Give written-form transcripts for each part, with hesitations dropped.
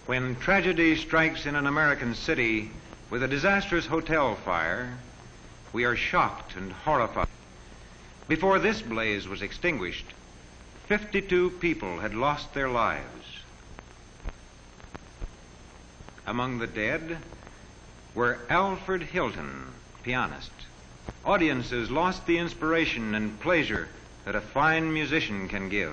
When tragedy strikes in an American city with a disastrous hotel fire, we are shocked and horrified. Before this blaze was extinguished, 52 people had lost their lives. Among the dead were Alfred Hilton, pianist. Audiences lost the inspiration and pleasure that a fine musician can give.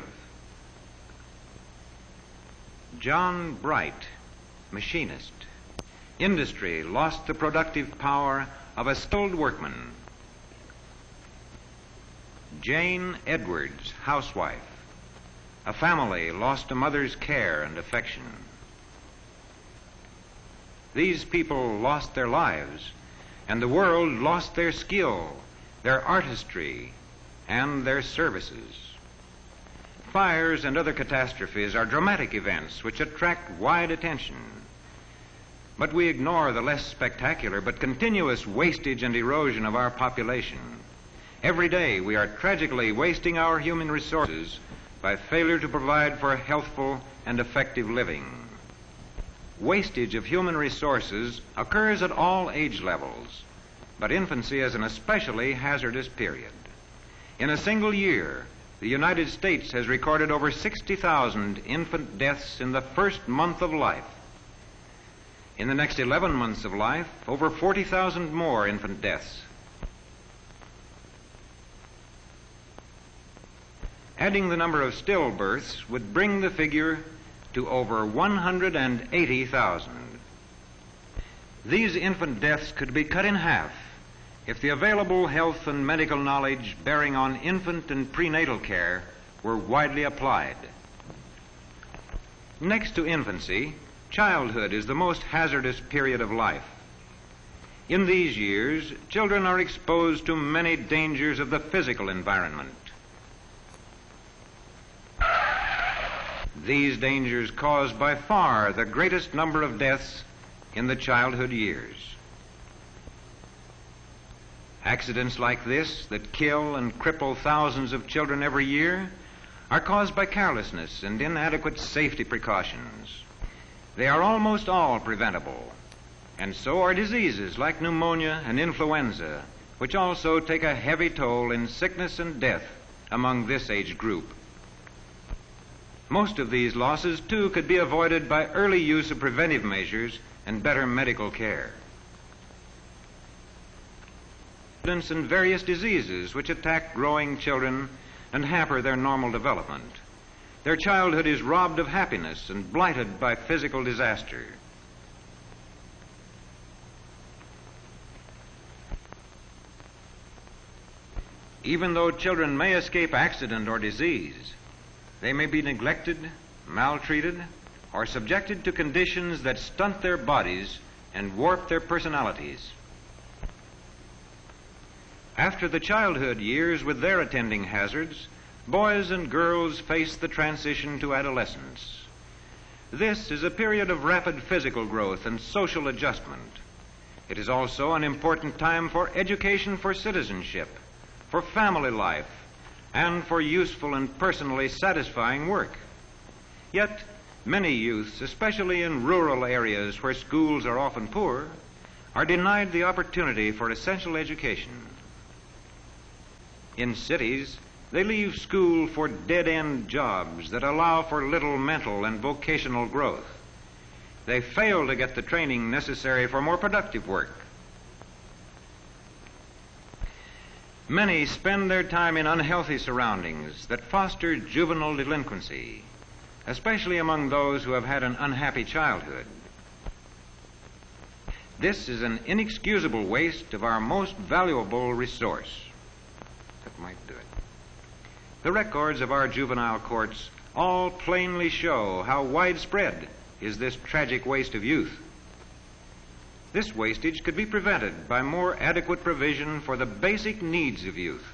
John Bright, machinist. Industry lost the productive power of a skilled workman. Jane Edwards, housewife. A family lost a mother's care and affection. These people lost their lives, and the world lost their skill, their artistry, and their services. Fires and other catastrophes are dramatic events which attract wide attention. But we ignore the less spectacular but continuous wastage and erosion of our population. Every day we are tragically wasting our human resources by failure to provide for healthful and effective living. Wastage of human resources occurs at all age levels, but infancy is an especially hazardous period. In a single year, the United States has recorded over 60,000 infant deaths in the first month of life. In the next 11 months of life, over 40,000 more infant deaths. Adding the number of stillbirths would bring the figure to over 180,000. These infant deaths could be cut in half if the available health and medical knowledge bearing on infant and prenatal care were widely applied. Next to infancy, childhood is the most hazardous period of life. In these years, children are exposed to many dangers of the physical environment. These dangers cause by far the greatest number of deaths in the childhood years. Accidents like this that kill and cripple thousands of children every year are caused by carelessness and inadequate safety precautions. They are almost all preventable, and so are diseases like pneumonia and influenza, which also take a heavy toll in sickness and death among this age group. Most of these losses, too, could be avoided by early use of preventive measures and better medical care. And various diseases which attack growing children and hamper their normal development. Their childhood is robbed of happiness and blighted by physical disaster. Even though children may escape accident or disease, they may be neglected, maltreated, or subjected to conditions that stunt their bodies and warp their personalities. After the childhood years with their attending hazards, boys and girls face the transition to adolescence. This is a period of rapid physical growth and social adjustment. It is also an important time for education for citizenship, for family life, and for useful and personally satisfying work. Yet, many youths, especially in rural areas where schools are often poor, are denied the opportunity for essential education. In cities, they leave school for dead-end jobs that allow for little mental and vocational growth. They fail to get the training necessary for more productive work. Many spend their time in unhealthy surroundings that foster juvenile delinquency, especially among those who have had an unhappy childhood. This is an inexcusable waste of our most valuable resource. That might do it. The records of our juvenile courts all plainly show how widespread is this tragic waste of youth. This wastage could be prevented by more adequate provision for the basic needs of youth.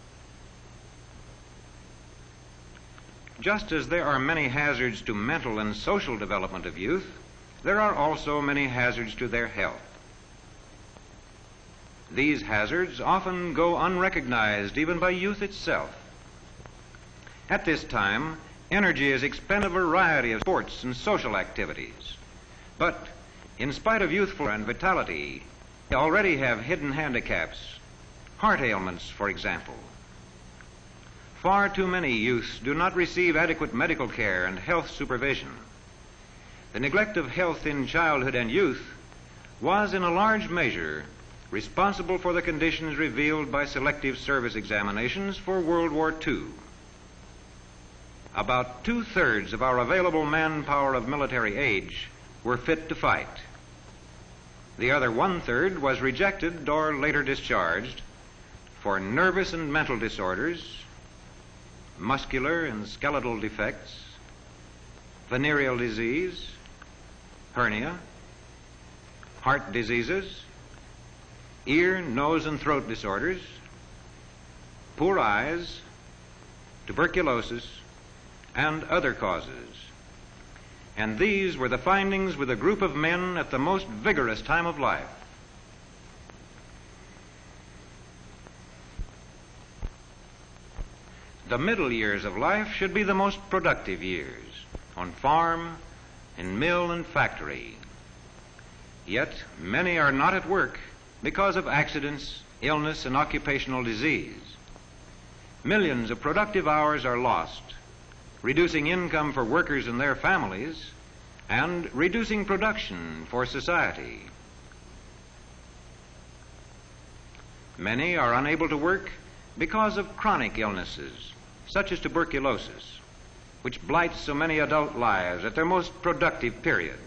Just as there are many hazards to mental and social development of youth, there are also many hazards to their health. These hazards often go unrecognized even by youth itself. At this time, energy is expended in a variety of sports and social activities, But in spite of youthful and vitality, they already have hidden handicaps, heart ailments, for example. Far too many youths do not receive adequate medical care and health supervision. The neglect of health in childhood and youth was in a large measure responsible for the conditions revealed by selective service examinations for World War II. About 2/3 of our available manpower of military age were fit to fight. The other 1/3 was rejected or later discharged for nervous and mental disorders, muscular and skeletal defects, venereal disease, hernia, heart diseases, ear, nose, and throat disorders, poor eyes, tuberculosis, and other causes. And these were the findings with a group of men at the most vigorous time of life. The middle years of life should be the most productive years, on farm, in mill and factory. Yet many are not at work because of accidents, illness, and occupational disease. Millions of productive hours are lost, reducing income for workers and their families, and reducing production for society. Many are unable to work because of chronic illnesses, such as tuberculosis, which blights so many adult lives at their most productive period.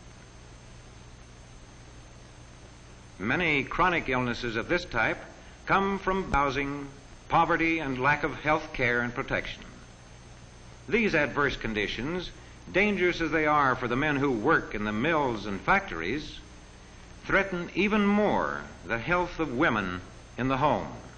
Many chronic illnesses of this type come from housing, poverty, and lack of health care and protection. These adverse conditions, dangerous as they are for the men who work in the mills and factories, threaten even more the health of women in the home.